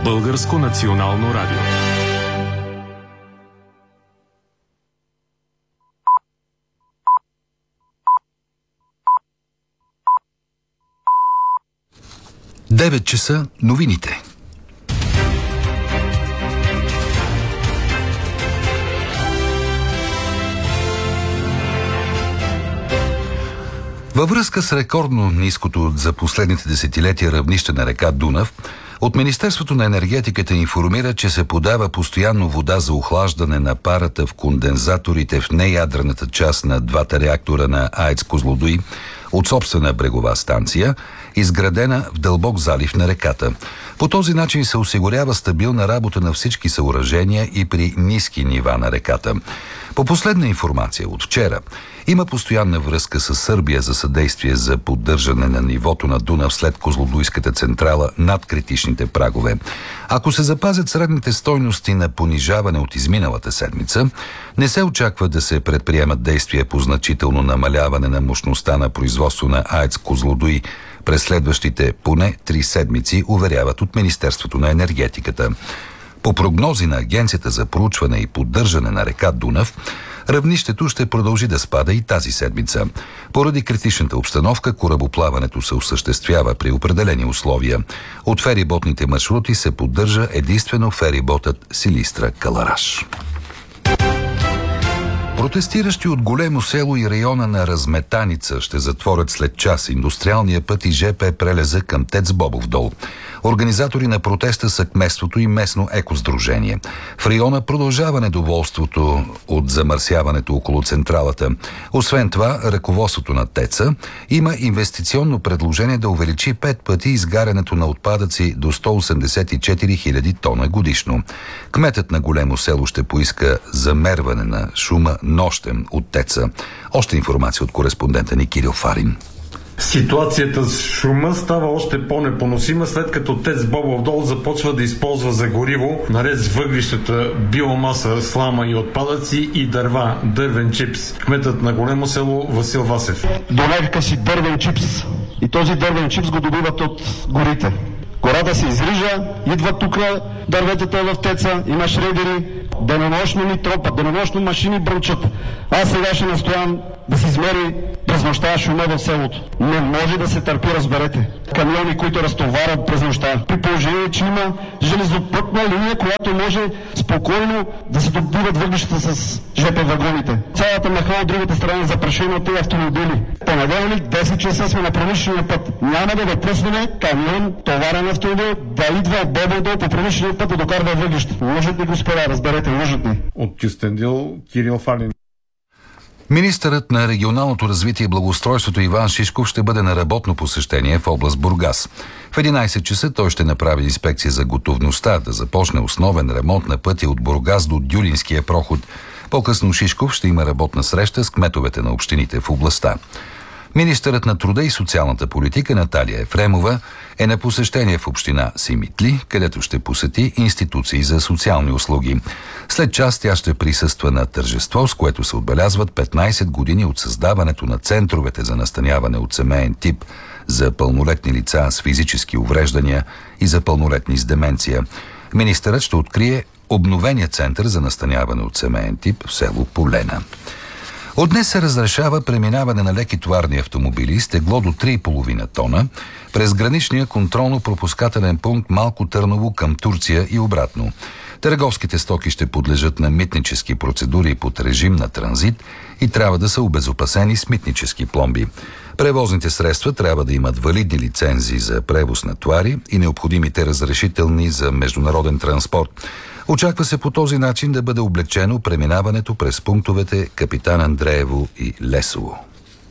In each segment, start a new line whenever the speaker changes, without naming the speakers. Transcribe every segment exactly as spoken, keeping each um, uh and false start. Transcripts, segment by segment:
Българско национално радио.
девет часа новините. Във връзка с рекордно ниското за последните десетилетия равнище на река Дунав, от Министерството на енергетиката информира, че се подава постоянно вода за охлаждане на парата в кондензаторите в неядрената част на двата реактора на АЕЦ Козлодуй от собствена брегова станция, изградена в дълбок залив на реката. По този начин се осигурява стабилна работа на всички съоръжения и при ниски нива на реката. По последна информация от вчера, има постоянна връзка с Сърбия за съдействие за поддържане на нивото на Дунав след Козлодуйската централа над критичните прагове. Ако се запазят средните стойности на понижаване от изминалата седмица, не се очаква да се предприемат действия по значително намаляване на мощността на производство на АЕЦ Козлодуй през следващите поне три седмици, уверяват от Министерството на енергетиката. По прогнози на Агенцията за проучване и поддържане на река Дунав, равнището ще продължи да спада и тази седмица. Поради критичната обстановка, корабоплаването се осъществява при определени условия. От фериботните маршрути се поддържа единствено фериботът Силистра-Калараш. Протестиращи от Големо село и района на Разметаница ще затворят след час индустриалния път и ЖП прелеза към ТЕЦ Бобов дол. Организатори на протеста са кметството и местно екосдружение. В района продължава недоволството от замърсяването около централата. Освен това, ръководството на ТЕЦа има инвестиционно предложение да увеличи пет пъти изгарянето на отпадъци до сто осемдесет и четири хиляди тона годишно. Кметът на Големо село ще поиска замерване на шума нощем от ТЕЦа. Още информация от кореспондента ни Кирил Фарин.
Ситуацията с шума става още по-непоносима, след като ТЕЦ Бобов дол започва да използва за гориво, наред с въглищата, биомаса, слама и отпадъци и дърва, дървен чипс. Кметът на Големо село Васил Васев.
До някакъв си дървен чипс. И този дървен чипс го добиват от горите. Гората се изрижа, идват тук дърветата в ТЕЦа, има шредери, денонощно ни тропат, денонощно машини бръмчат. Аз сега ще настоявам да се измери през нощта шума в селото. Не може да се търпи, разберете. Камиони, които разтоварят през нощта. При положение, че има железопътна линия, която може спокойно да се добиват въглищата с ЖП вагоните. Цялата махала от другата страна запрашена от тези автомобили. Понеделник, десет часа сме на промишления път. Няма да допуснем камион, товарен автомобил, да идва от Бобов дол по промишления път да докарва въглища. Лъжат ли, господа, разберете, лъжат ли.
От Кюстендил, Кирил Фалин.
Министърът на регионалното развитие и благоустройството Иван Шишков ще бъде на работно посещение в област Бургас. В единайсет часа той ще направи инспекция за готовността да започне основен ремонт на пътя от Бургас до Дюлинския проход. По-късно Шишков ще има работна среща с кметовете на общините в областта. Министърът на труда и социалната политика Наталия Ефремова е на посещение в община Симитли, където ще посети институции за социални услуги. След час тя ще присъства на тържество, с което се отбелязват петнайсет години от създаването на центровете за настаняване от семейен тип за пълнолетни лица с физически увреждания и за пълнолетни с деменция. Министърът ще открие обновения център за настаняване от семейен тип в село Полена. От днес се разрешава преминаване на леки товарни автомобили с тегло до три и половина тона през граничния контролно-пропускателен пункт Малко Търново към Турция и обратно. Търговските стоки ще подлежат на митнически процедури под режим на транзит и трябва да са обезопасени с митнически пломби. Превозните средства трябва да имат валидни лицензии за превоз на товари и необходимите разрешителни за международен транспорт. Очаква се по този начин да бъде облегчено преминаването през пунктовете Капитан Андреево и Лесово.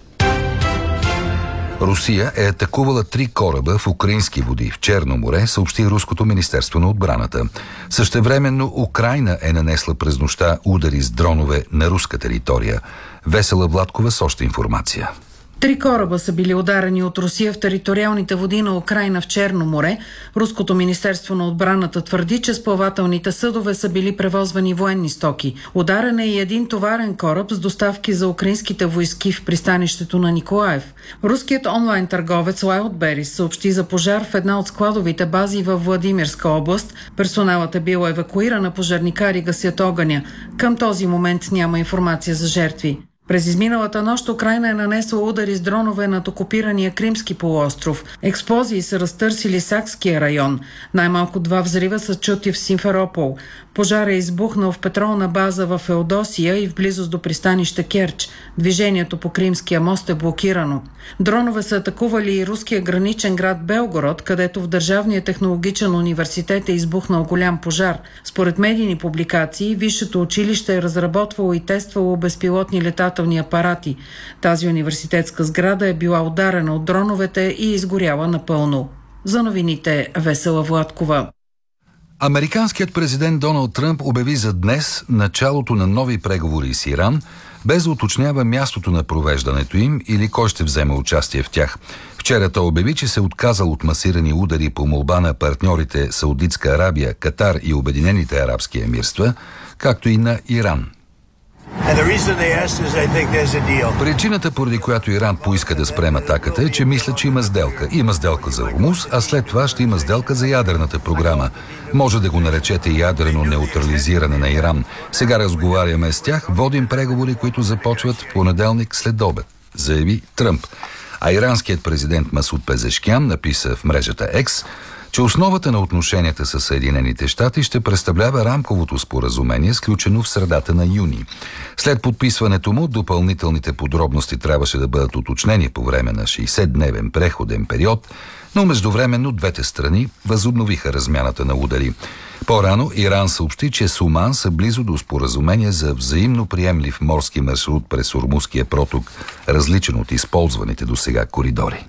Русия е атакувала три кораба в украински води в Черно море, съобщи Руското министерство на отбраната. Същевременно Украйна е нанесла през нощта удари с дронове на руска територия. Весела Владкова с още информация.
Три кораба са били ударени от Русия в териториалните води на Украйна в Черно море. Руското министерство на отбраната твърди, че с плавателните съдове са били превозвани военни стоки. Ударен е и един товарен кораб с доставки за украинските войски в пристанището на Николаев. Руският онлайн търговец Wildberries съобщи за пожар в една от складовите бази във Владимирска област. Персоналът е бил евакуиран, а пожарникари гасят огъня. Към този момент няма информация за жертви. През изминалата нощ Украйна е нанесла удари с дронове над окупирания Кримски полуостров. Експлозии са разтърсили Сакския район. Най-малко два взрива са чути в Симферопол. Пожар е избухнал в петролна база в Феодосия и в близост до пристанище Керч. Движението по Кримския мост е блокирано. Дронове са атакували и руския граничен град Белгород, където в Държавния технологичен университет е избухнал голям пожар. Според медийни публикации, висшето училище е разработвало и тествало безпилотни летателни апарати. Тази университетска сграда е била ударена от дроновете и изгоряла напълно. За новините Весела Владкова.
Американският президент Доналд Тръмп обяви за днес началото на нови преговори с Иран, без да уточнява мястото на провеждането им или кой ще вземе участие в тях. Вчера той обяви, че се е отказал от масирани удари по молба на партньорите Саудитска Арабия, Катар и Обединените арабски емирства, както и на Иран. Причината, поради която Иран поиска да спрем атаката, е, че мисля, че има сделка. Има сделка за Ормуз, а след това ще има сделка за ядерната програма. Може да го наречете ядрено неутрализиране на Иран. Сега разговаряме с тях, водим преговори, които започват в понеделник след обед, заяви Тръмп. А иранският президент Масуд Пезешкян написа в мрежата X, че основата на отношенията с Съединените щати ще представлява рамковото споразумение, сключено в средата на юни. След подписването му, допълнителните подробности трябваше да бъдат уточнени по време на шейсетдневен преходен период, но междувременно двете страни възобновиха размяната на удари. По-рано Иран съобщи, че с Оман са близо до споразумение за взаимно приемлив морски маршрут през Ормузския проток, различен от използваните досега коридори.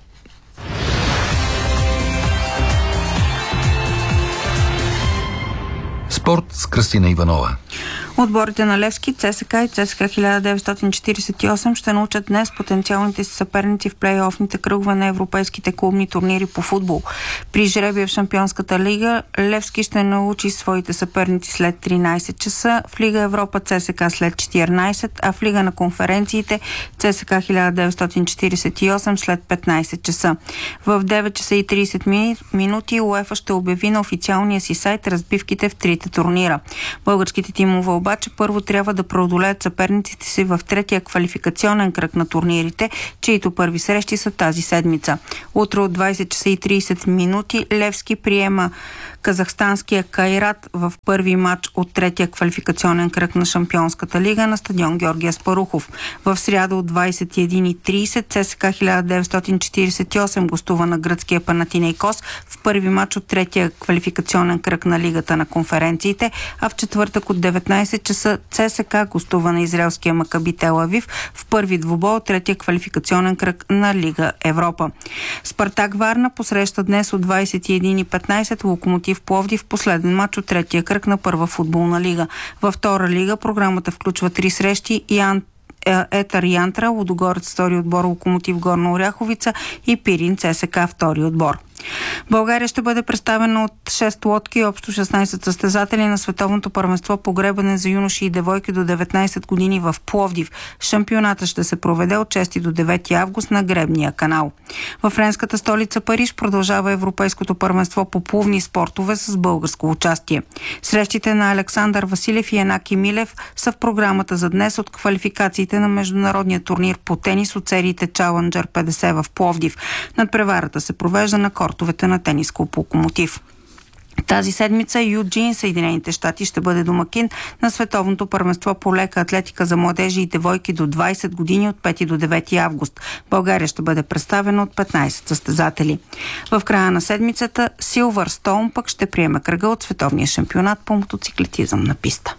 Спорт с Кръстина Иванова.
Отборите на Левски, ЦСКА и ЦСКА хиляда деветстотин четиридесет и осем ще научат днес потенциалните си съперници в плейофните кръгове на европейските клубни турнири по футбол. При жребия в Шампионската лига Левски ще научи своите съперници след тринайсет часа, в Лига Европа ЦСКА след четиринайсет, а в Лига на конференциите ЦСКА хиляда деветстотин четиридесет и осем след петнайсет часа. В девет часа и трийсет минути УЕФА ще обяви на официалния си сайт разбивките в трите турнира. Българските тимове обаче първо трябва да преодолеят съперниците си в третия квалификационен кръг на турнирите, чието първи срещи са тази седмица. Утре от двайсет часа и трийсет минути Левски приема казахстанския Кайрат в първи матч от третия квалификационен кръг на Шампионската лига на стадион Георги Аспарухов. В сряда от двайсет и една и трийсет ЦСКА хиляда деветстотин четирийсет и осем гостува на гръцкия Панатинейкос в първи матч от третия квалификационен кръг на Лигата на конференциите, а в четвъртък от деветнайсет часа ЦСКА гостува на израелския Макаби Тел Авив в първи двубой от третия квалификационен кръг на Лига Европа. Спартак Варна посреща днес от двайсет и една и петнайсет Локомотив Пловдив в последен матч от третия кръг на първа футболна лига. Във втора лига програмата включва три срещи и Ан Етър Янтра, Лудогорец втори отбор, Локомотив Горна Оряховица и Пирин ЦСКА втори отбор. България ще бъде представена от шест лодки и общо шестнайсет състезатели на световното първенство по гребане за юноши и девойки до деветнайсет години в Пловдив. Шампионата ще се проведе от шести до девети август на Гребния канал. В френската столица Париж продължава европейското първенство по плувни спортове с българско участие. Срещите на Александър Василев и Янаки Милев са в програмата за днес от квалификациите на международния турнир по тенис от сериите Challenger петдесет в Пловдив. Надпреварата се провежда на кортовете на тенис клуб Локомотив. Тази седмица Юджин, Съединените щати, ще бъде домакин на световното първенство по лека атлетика за младежи и девойки до двайсет години от пети до девети август. България ще бъде представена от петнайсет състезатели. В края на седмицата Силвърстоун пък ще приеме кръга от световния шампионат по мотоциклетизъм на писта.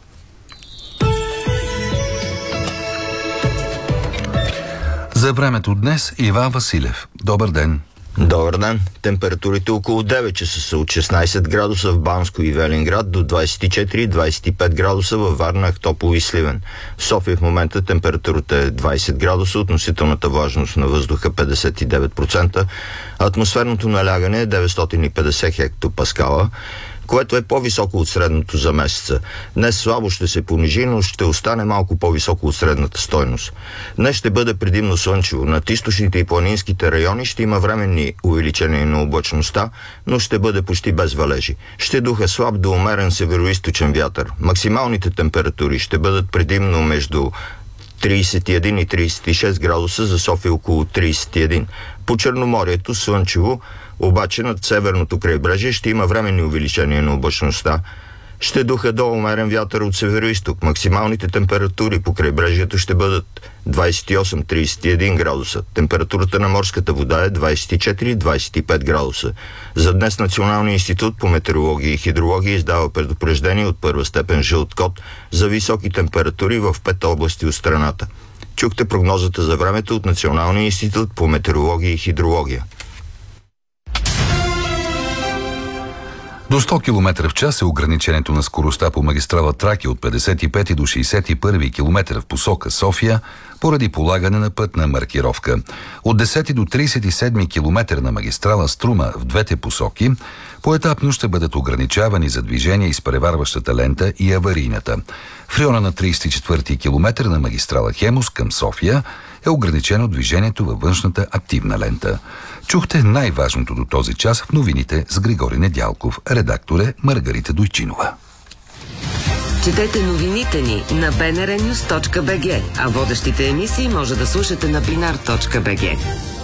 За времето днес Иван Василев. Добър ден!
Добър ден! Температурите около девет часа са от шестнайсет градуса в Банско и Велинград до двайсет и четири - двайсет и пет градуса във Варна, Ахтопол и Сливен. В София в момента температурата е двайсет градуса, относителната влажност на въздуха петдесет и девет процента, атмосферното налягане е деветстотин и петдесет хектопаскала, което е по-високо от средното за месеца. Днес слабо ще се понижи, но ще остане малко по-високо от средната стойност. Днес ще бъде предимно слънчево. Над източните и планинските райони ще има временни увеличения на облачността, но ще бъде почти без валежи. Ще духа слаб до умерен североизточен вятър. Максималните температури ще бъдат предимно между трийсет и един и трийсет и шест градуса, за София около трийсет и един. По Черноморието слънчево, обаче над северното крайбрежие ще има временни увеличения на облачността. Ще духа до умерен вятър от североизток. Максималните температури по крайбрежието ще бъдат двайсет и осем - трийсет и един градуса. Температурата на морската вода е двайсет и четири - двайсет и пет градуса. За днес Националният институт по метеорология и хидрология издава предупреждение от първа степен жълт код за високи температури в пет области от страната. Чухте прогнозата за времето от Националния институт по метеорология и хидрология.
До сто километра в час е ограничението на скоростта по магистрала Тракия от петдесет и пети до шейсет и първи километър в посока София поради полагане на пътна маркировка. От десети до трийсет и седми километър на магистрала Струма в двете посоки поетапно ще бъдат ограничавани за движение изпреварващата лента и аварийната. В района на трийсет и четвърти километър на магистрала Хемус към София е ограничено движението във външната активна лента. Чухте най-важното до този час в новините с Григорий Недялков. Редактор е Маргарита Дойчинова.
Четете новините ни на би ен ар нюс точка би джи, а водещите емисии може да слушате на бинар точка би джи.